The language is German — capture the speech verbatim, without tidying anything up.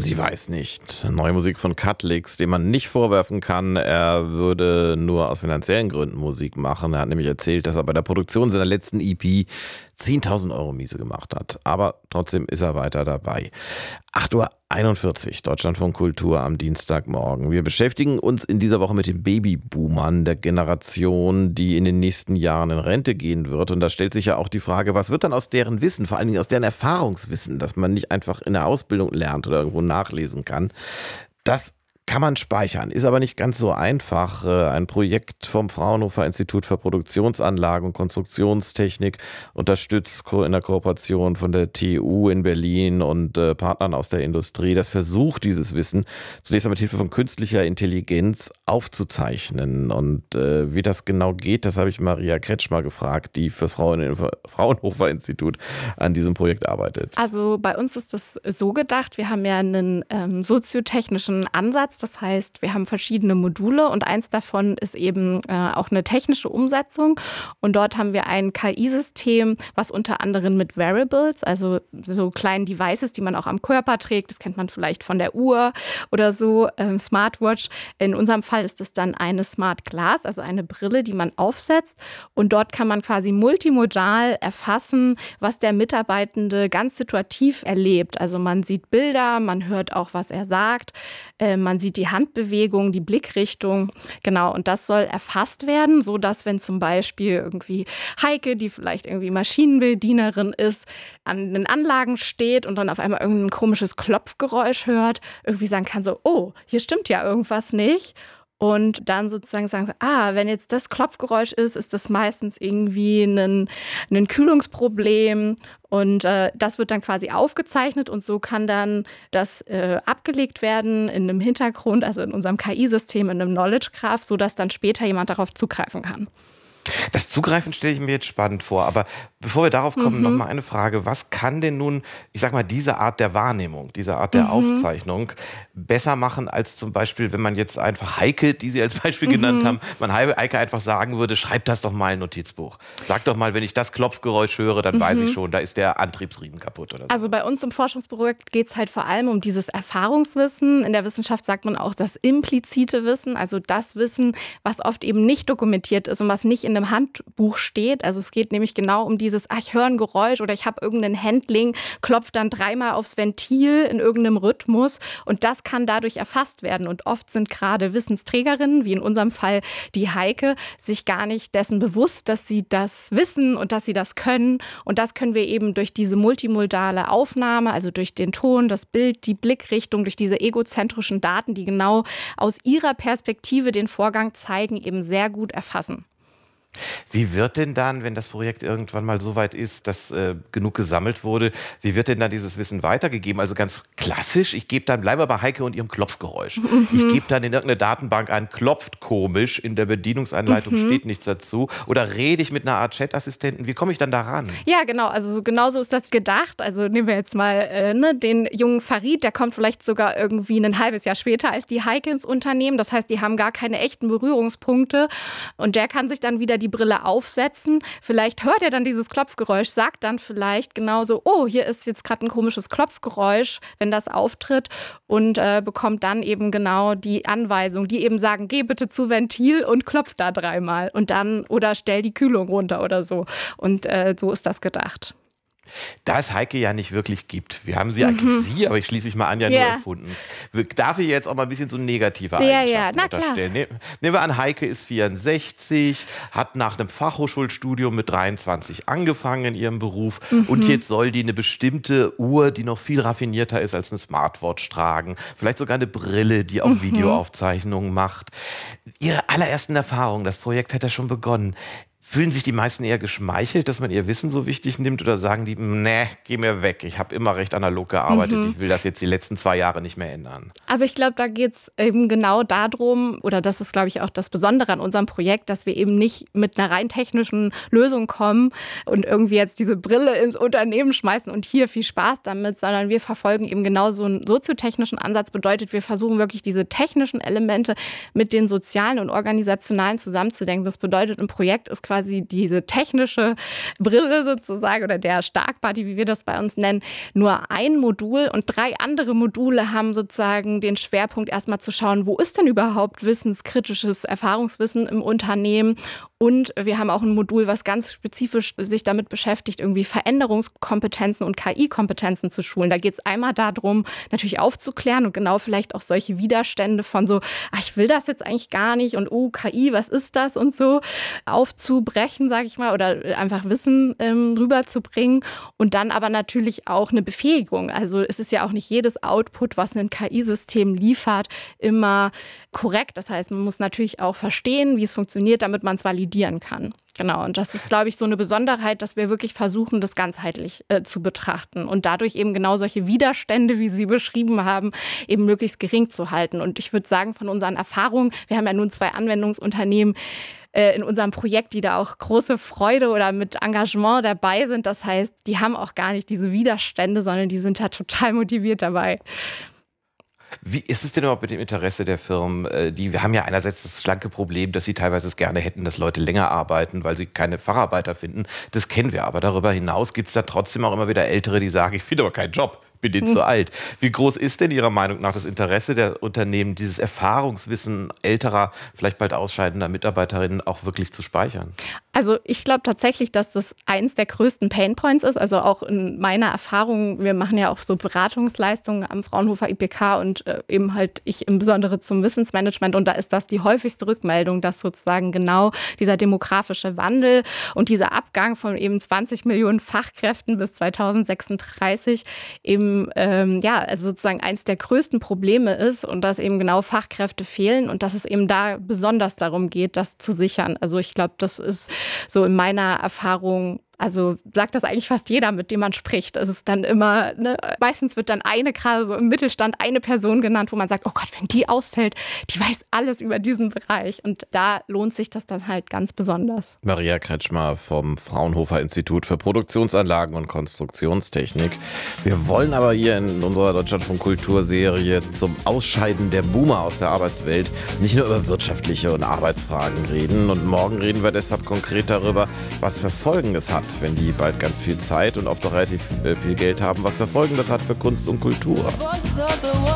Sie weiß nicht. Neue Musik von Cutlix, dem man nicht vorwerfen kann, er würde nur aus finanziellen Gründen Musik machen. Er hat nämlich erzählt, dass er bei der Produktion seiner letzten E P zehntausend Euro Miese gemacht hat. Aber trotzdem ist er weiter dabei. acht Uhr einundvierzig, Deutschlandfunk Kultur am Dienstagmorgen. Wir beschäftigen uns in dieser Woche mit den Babyboomern, der Generation, die in den nächsten Jahren in Rente gehen wird. Und da stellt sich ja auch die Frage, was wird dann aus deren Wissen, vor allen Dingen aus deren Erfahrungswissen, das man nicht einfach in der Ausbildung lernt oder irgendwo nachlesen kann. Das kann man speichern, ist aber nicht ganz so einfach. Ein Projekt vom Fraunhofer Institut für Produktionsanlagen und Konstruktionstechnik, unterstützt in der Kooperation von der T U in Berlin und äh, Partnern aus der Industrie, das versucht, dieses Wissen zunächst einmal mit Hilfe von künstlicher Intelligenz aufzuzeichnen. Und äh, wie das genau geht, das habe ich Maria Kretschmer gefragt, die fürs Fraunhofer Institut an diesem Projekt arbeitet. Also bei uns ist das so gedacht, wir haben ja einen ähm, soziotechnischen Ansatz. Das heißt, wir haben verschiedene Module und eins davon ist eben äh, auch eine technische Umsetzung. Und dort haben wir ein K I-System, was unter anderem mit Wearables, also so kleinen Devices, die man auch am Körper trägt, das kennt man vielleicht von der Uhr oder so, ähm, Smartwatch. In unserem Fall ist es dann eine Smart Glass, also eine Brille, die man aufsetzt. Und dort kann man quasi multimodal erfassen, was der Mitarbeitende ganz situativ erlebt. Also man sieht Bilder, man hört auch, was er sagt, äh, man sieht die Handbewegung, die Blickrichtung, genau, und das soll erfasst werden, sodass, wenn zum Beispiel irgendwie Heike, die vielleicht irgendwie Maschinenbedienerin ist, an den Anlagen steht und dann auf einmal irgendein komisches Klopfgeräusch hört, irgendwie sagen kann so, oh, hier stimmt ja irgendwas nicht. Und dann sozusagen sagen, ah, wenn jetzt das Klopfgeräusch ist, ist das meistens irgendwie ein, ein Kühlungsproblem. Und äh, das wird dann quasi aufgezeichnet und so kann dann das äh, abgelegt werden in einem Hintergrund, also in unserem K I-System, in einem Knowledge Graph, sodass dann später jemand darauf zugreifen kann. Das Zugreifen stelle ich mir jetzt spannend vor, aber bevor wir darauf kommen, mhm. noch mal eine Frage. Was kann denn nun, ich sag mal, diese Art der Wahrnehmung, diese Art der mhm. Aufzeichnung besser machen als zum Beispiel, wenn man jetzt einfach Heike, die Sie als Beispiel mhm. genannt haben, man Heike einfach sagen würde, schreib das doch mal in ein Notizbuch. Sag doch mal, wenn ich das Klopfgeräusch höre, dann mhm. weiß ich schon, da ist der Antriebsriemen kaputt oder so. Also bei uns im Forschungsprojekt geht es halt vor allem um dieses Erfahrungswissen. In der Wissenschaft sagt man auch das implizite Wissen, also das Wissen, was oft eben nicht dokumentiert ist und was nicht in einem Handbuch steht. Also es geht nämlich genau um dieses, ach, ich höre ein Geräusch oder ich habe irgendeinen Handling, klopft dann dreimal aufs Ventil in irgendeinem Rhythmus und das kann dadurch erfasst werden. Und oft sind gerade Wissensträgerinnen, wie in unserem Fall die Heike, sich gar nicht dessen bewusst, dass sie das wissen und dass sie das können. Und das können wir eben durch diese multimodale Aufnahme, also durch den Ton, das Bild, die Blickrichtung, durch diese egozentrischen Daten, die genau aus ihrer Perspektive den Vorgang zeigen, eben sehr gut erfassen. Wie wird denn dann, wenn das Projekt irgendwann mal so weit ist, dass äh, genug gesammelt wurde, wie wird denn dann dieses Wissen weitergegeben? Also ganz klassisch, ich gebe dann, bleiben wir bei Heike und ihrem Klopfgeräusch. Mhm. Ich gebe dann in irgendeine Datenbank ein, klopft komisch, in der Bedienungsanleitung mhm. steht nichts dazu. Oder rede ich mit einer Art Chat-Assistenten, wie komme ich dann da ran? Ja, genau, also so, genau so ist das gedacht. Also nehmen wir jetzt mal äh, ne, den jungen Farid, der kommt vielleicht sogar irgendwie ein halbes Jahr später als die Heike ins Unternehmen. Das heißt, die haben gar keine echten Berührungspunkte und der kann sich dann wieder die Brille aufsetzen. Vielleicht hört er dann dieses Klopfgeräusch, sagt dann vielleicht genauso, oh, hier ist jetzt gerade ein komisches Klopfgeräusch, wenn das auftritt und äh, bekommt dann eben genau die Anweisung, die eben sagen, geh bitte zu Ventil und klopf da dreimal und dann oder stell die Kühlung runter oder so. Und äh, so ist das gedacht. Da es Heike ja nicht wirklich gibt. Wir haben sie eigentlich mhm. sie, aber ich schließe mich mal an, ja yeah. nur erfunden. Darf ich jetzt auch mal ein bisschen so negative ja, Eigenschaften ja. Na, unterstellen? Klar. Nehmen wir an, Heike ist vierundsechzig, hat nach einem Fachhochschulstudium mit dreiundzwanzig angefangen in ihrem Beruf mhm. und jetzt soll die eine bestimmte Uhr, die noch viel raffinierter ist als eine Smartwatch tragen. Vielleicht sogar eine Brille, die auch mhm. Videoaufzeichnungen macht. Ihre allerersten Erfahrungen, das Projekt hat ja schon begonnen. Fühlen sich die meisten eher geschmeichelt, dass man ihr Wissen so wichtig nimmt oder sagen die, nee, geh mir weg, ich habe immer recht analog gearbeitet, mhm. ich will das jetzt die letzten zwei Jahre nicht mehr ändern? Also ich glaube, da geht es eben genau darum, oder das ist, glaube ich, auch das Besondere an unserem Projekt, dass wir eben nicht mit einer rein technischen Lösung kommen und irgendwie jetzt diese Brille ins Unternehmen schmeißen und hier viel Spaß damit, sondern wir verfolgen eben genau so einen soziotechnischen Ansatz. Bedeutet, wir versuchen wirklich diese technischen Elemente mit den sozialen und organisationalen zusammenzudenken. Das bedeutet, ein Projekt ist quasi quasi diese technische Brille sozusagen oder der Starkbody, wie wir das bei uns nennen, nur ein Modul und drei andere Module haben sozusagen den Schwerpunkt erstmal zu schauen, wo ist denn überhaupt wissenskritisches Erfahrungswissen im Unternehmen. Und wir haben auch ein Modul, was ganz spezifisch sich damit beschäftigt, irgendwie Veränderungskompetenzen und K I-Kompetenzen zu schulen. Da geht es einmal darum, natürlich aufzuklären und genau vielleicht auch solche Widerstände von so, ach, ich will das jetzt eigentlich gar nicht und oh, K I, was ist das und so, aufzubrechen, sage ich mal, oder einfach Wissen ähm, rüberzubringen. Und dann aber natürlich auch eine Befähigung. Also es ist ja auch nicht jedes Output, was ein K I-System liefert, immer korrekt. Das heißt, man muss natürlich auch verstehen, wie es funktioniert, damit man es validieren kann. Genau, und das ist, glaube ich, so eine Besonderheit, dass wir wirklich versuchen, das ganzheitlich äh, zu betrachten und dadurch eben genau solche Widerstände, wie Sie beschrieben haben, eben möglichst gering zu halten. Und ich würde sagen, von unseren Erfahrungen, wir haben ja nun zwei Anwendungsunternehmen äh, in unserem Projekt, die da auch große Freude oder mit Engagement dabei sind. Das heißt, die haben auch gar nicht diese Widerstände, sondern die sind da total motiviert dabei. Wie ist es denn überhaupt mit dem Interesse der Firmen? Äh, Die, wir haben ja einerseits das schlanke Problem, dass sie teilweise es gerne hätten, dass Leute länger arbeiten, weil sie keine Facharbeiter finden. Das kennen wir. Aber darüber hinaus gibt es da trotzdem auch immer wieder Ältere, die sagen, ich finde aber keinen Job. Bin jetzt hm. zu alt. Wie groß ist denn Ihrer Meinung nach das Interesse der Unternehmen, dieses Erfahrungswissen älterer, vielleicht bald ausscheidender Mitarbeiterinnen auch wirklich zu speichern? Also ich glaube tatsächlich, dass das eins der größten Painpoints ist. Also auch in meiner Erfahrung, wir machen ja auch so Beratungsleistungen am Fraunhofer I P K und äh, eben halt ich im Besonderen zum Wissensmanagement. Und da ist das die häufigste Rückmeldung, dass sozusagen genau dieser demografische Wandel und dieser Abgang von eben zwanzig Millionen Fachkräften bis zweitausendsechsunddreißig eben ähm, ja, also sozusagen eins der größten Probleme ist und dass eben genau Fachkräfte fehlen und dass es eben da besonders darum geht, das zu sichern. Also ich glaube, das ist so in meiner Erfahrung, also sagt das eigentlich fast jeder, mit dem man spricht. Es ist dann immer, ne, meistens wird dann eine, gerade so im Mittelstand, eine Person genannt, wo man sagt, oh Gott, wenn die ausfällt, die weiß alles über diesen Bereich. Und da lohnt sich das dann halt ganz besonders. Maria Kretschmer vom Fraunhofer Institut für Produktionsanlagen und Konstruktionstechnik. Wir wollen aber hier in unserer Deutschlandfunk-Kulturserie zum Ausscheiden der Boomer aus der Arbeitswelt nicht nur über wirtschaftliche und Arbeitsfragen reden. Und morgen reden wir deshalb konkret darüber, was für Folgen es hat, wenn die bald ganz viel Zeit und oft auch relativ viel Geld haben, was für Folgen das hat für Kunst und Kultur.